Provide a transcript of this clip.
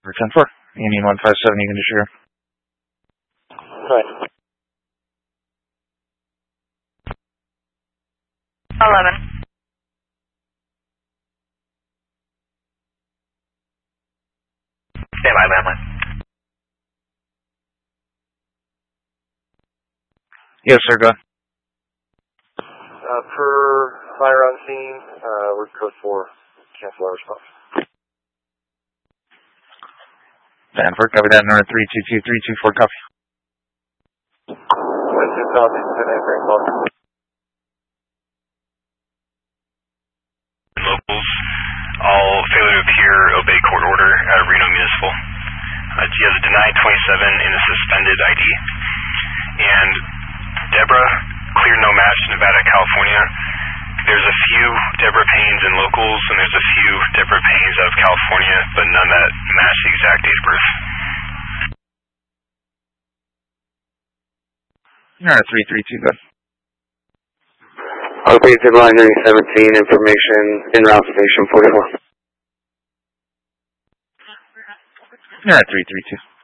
For 10-4. Union 157, you can disregard. Right. 11. Stand by, landline. Yes, sir, go ahead. Per fire on scene, we're code 4. Cancel our response. 10-4, copy that. Number 322-324, copy. 2 copy, 10-8, very close. Locals, all failure to appear, obey court order out of Reno Municipal. She has a denied 27 in a suspended ID. And Deborah, clear no match, Nevada, California. There's a few Deborah Paynes in locals, and there's a few Deborah Paynes out of California, but none that match the exact date of birth. Number 332, go ahead. Okay, Line 17, information en route station 44. Number 332.